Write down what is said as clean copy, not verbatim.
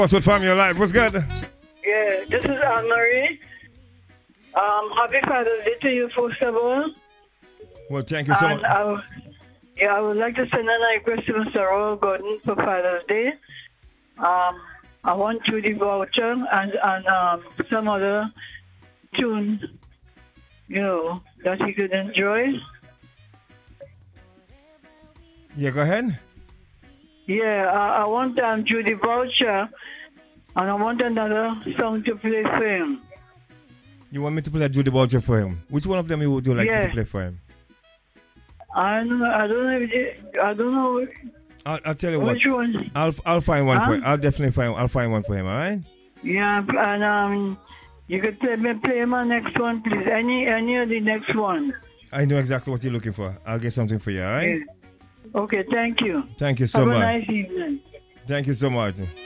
What's with family life? What's good? Yeah, this is Anne-Marie. Happy Father's Day to you, first of all. Well, thank you so much. I would like to send a request to Mr. Royal Gordon for Father's Day. I want Judy Voucher and some other tune, that he could enjoy. Yeah, go ahead. Yeah, I want Judy Voucher, and I want another song to play for him. You want me to play Judy Boucher for him? Which one of them would you like me to play for him? I don't know. I'll tell you what. Which one? I'll find one for him. I'll find one for him, all right? Yeah, and you could play him on next one, please. Any of the next one. I know exactly what you're looking for. I'll get something for you, all right? Yeah. Okay, thank you. Thank you so much. Have a nice evening. Thank you so much.